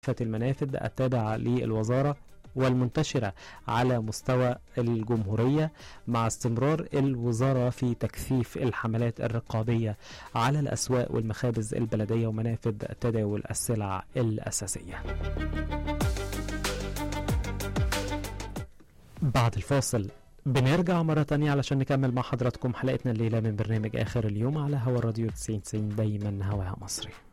كافة المنافذ التابعة للوزارة والمنتشرة على مستوى الجمهورية، مع استمرار الوزارة في تكثيف الحملات الرقابية على الأسواق والمخابز البلدية ومنافذ تداول السلع الأساسية. بعد الفاصل بنرجع مرة تانية علشان نكمل مع حضراتكم حلقتنا الليلة من برنامج آخر اليوم على هوا الراديو 90 دايما هواها مصري.